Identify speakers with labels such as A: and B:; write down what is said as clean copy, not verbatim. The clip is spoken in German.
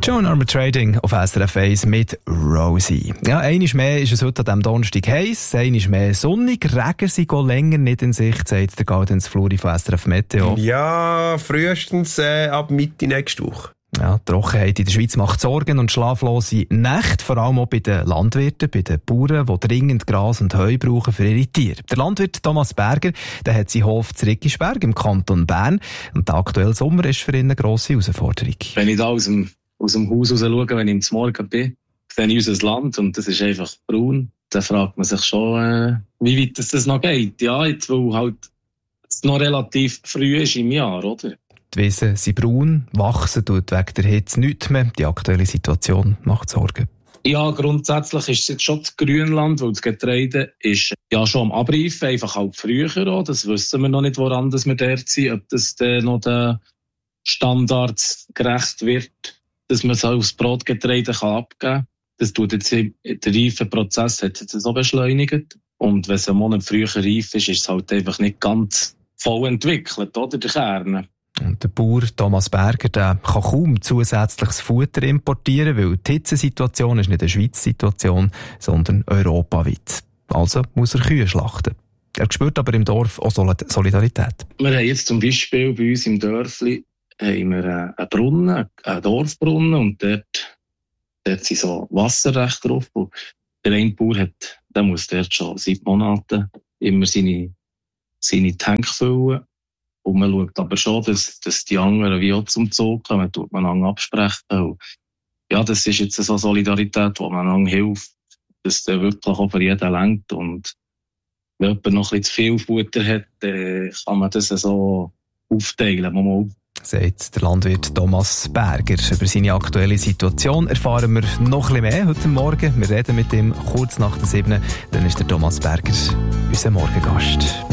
A: Joan Armour Trading auf SRF 1 mit Rosie. Ja, einmal mehr ist es heute an diesem Donnerstag heiß, einmal mehr sonnig, Regen sind länger nicht in Sicht, sagt der Gaudenz Fluri von SRF Meteo.
B: Ja, frühestens ab Mitte nächste Woche.
A: Ja, die Trockenheit in der Schweiz macht Sorgen und schlaflose Nächte, vor allem auch bei den Landwirten, bei den Bauern, die dringend Gras und Heu brauchen für ihre Tiere. Der Landwirt Thomas Berger, der hat seinen Hof zu Riggisberg im Kanton Bern und der aktuelle Sommer ist für ihn eine grosse Herausforderung.
C: Wenn ich da aus dem Haus raus schaue, wenn ich zum Morgen bin, sehe ich unser Land und das ist einfach braun. Dann fragt man sich schon, wie weit das noch geht. Ja, jetzt, weil halt es noch relativ früh ist im Jahr, oder?
A: Die Wiesen sind braun, wachsen tut wegen der Hitze nichts mehr. Die aktuelle Situation macht Sorgen.
C: Ja, grundsätzlich ist es jetzt schon das Grünland, weil das Getreide ist ja schon am Abreifen, einfach halt früher auch. Das wissen wir noch nicht, woran wir dort sind, ob das dann noch den Standards gerecht wird, dass man es aufs Brotgetreide abgeben kann. Das tut jetzt der Reifenprozess hat jetzt so beschleunigt. Und wenn es einen Monat früher reif ist, ist es halt einfach nicht ganz voll entwickelt, oder, der Kern.
A: Und der Bauer Thomas Berger, der kann kaum zusätzliches Futter importieren, weil die Hitzesituation ist nicht eine Schweiz-Situation, sondern europaweit. Also muss er Kühe schlachten. Er spürt aber im Dorf auch Solidarität.
C: Wir haben jetzt zum Beispiel bei uns im Dörfli haben wir einen Brunnen, einen Dorfbrunnen, und dort sind so Wasserrechte drauf. Und der eine Bauer der muss dort schon seit Monaten immer seine Tanks füllen. Und man schaut aber schon, dass die anderen wie auch zum Zug kommen, tut man einander absprechen. Und ja, das ist jetzt so Solidarität, wo man einander hilft, dass der wirklich auch für jeden reicht. Und wenn jemand noch ein bisschen zu viel Futter hat, dann kann man das so aufteilen.
A: Sagt der Landwirt Thomas Berger. Über seine aktuelle Situation erfahren wir noch ein bisschen mehr heute Morgen. Wir reden mit ihm kurz nach der 7. Dann ist der Thomas Berger unser Morgengast.